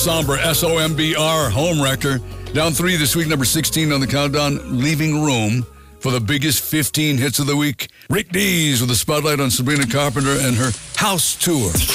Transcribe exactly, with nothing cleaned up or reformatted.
somber, S O M B R, home wrecker. Down three this week, number sixteen on the countdown, Leaving Room for the biggest fifteen hits of the week. Rick Dees with a spotlight on Sabrina Carpenter and her house tour.